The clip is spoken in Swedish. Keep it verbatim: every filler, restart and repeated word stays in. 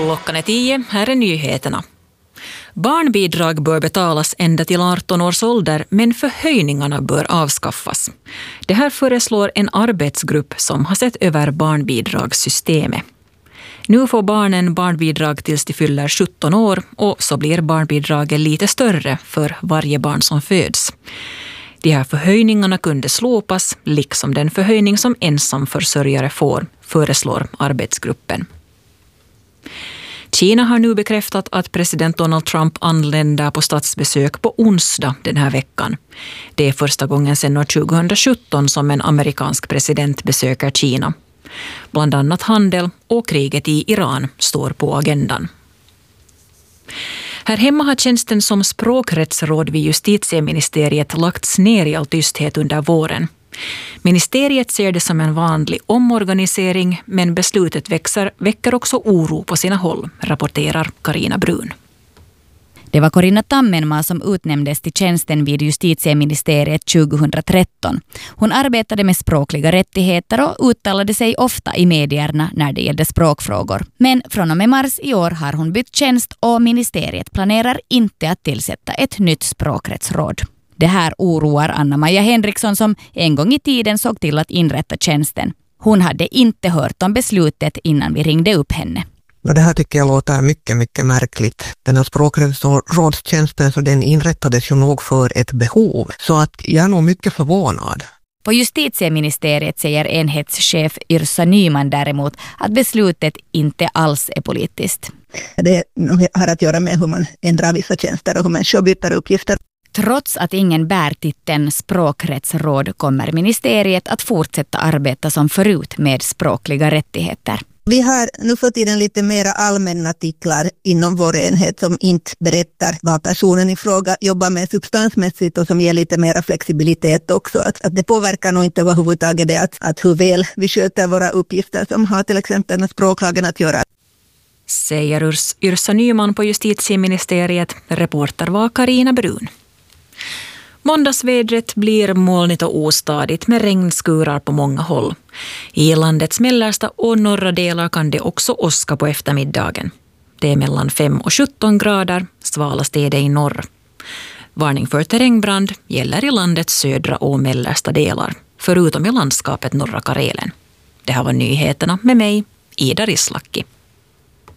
Klockan är tio, här är nyheterna. Barnbidrag bör betalas ända till arton års ålder, men förhöjningarna bör avskaffas. Det här föreslår en arbetsgrupp som har sett över barnbidragssystemet. Nu får barnen barnbidrag tills de fyller sjutton år och så blir barnbidraget lite större för varje barn som föds. De här förhöjningarna kunde slopas, liksom den förhöjning som ensamförsörjare får, föreslår arbetsgruppen. Kina har nu bekräftat att president Donald Trump anländer på statsbesök på onsdag den här veckan. Det är första gången sedan år tjugohundrasjutton som en amerikansk president besöker Kina. Bland annat handel och kriget i Iran står på agendan. Här hemma har tjänsten som språkrättsråd vid justitieministeriet lagts ner i all tysthet under våren. Ministeriet ser det som en vanlig omorganisering, men beslutet växer, väcker också oro på sina håll, rapporterar Carina Brun. Det var Corinna Tammenmaa som utnämndes till tjänsten vid justitieministeriet tjugohundratretton. Hon arbetade med språkliga rättigheter och uttalade sig ofta i medierna när det gällde språkfrågor. Men från och med mars i år har hon bytt tjänst och ministeriet planerar inte att tillsätta ett nytt språkrättsråd. Det här oroar Anna-Maja Henriksson som en gång i tiden såg till att inrätta tjänsten. Hon hade inte hört om beslutet innan vi ringde upp henne. Det här tycker jag låter mycket, mycket märkligt. Den här språkrättsrådstjänsten, så den inrättades ju nog för ett behov. Så att jag är nog mycket förvånad. På justitieministeriet säger enhetschef Yrsa Nyman däremot att beslutet inte alls är politiskt. Det har att göra med hur man ändrar vissa tjänster och hur man byter uppgifter. Trots att ingen bär titeln språkrättsråd kommer ministeriet att fortsätta arbeta som förut med språkliga rättigheter. Vi har nu för tiden lite mer allmänna artiklar inom vår enhet som inte berättar vad personen i fråga jobbar med substansmässigt och som ger lite mer flexibilitet också. Att, att det påverkar nog inte överhuvudtaget det att, att hur väl vi sköter våra uppgifter som har till exempel med språklagen att göra. Säger Urs, Yrsa Nyman på justitieministeriet. Reporter var Carina Brun. Måndagsvädret blir molnigt och ostadigt med regnskurar på många håll. I landets mellersta och norra delar kan det också åska på eftermiddagen. Det är mellan fem och sjutton grader, svalast är det i norr. Varning för terrängbrand gäller i landets södra och mellersta delar, förutom i landskapet norra Karelen. Det här var nyheterna med mig, Ida Rislaki.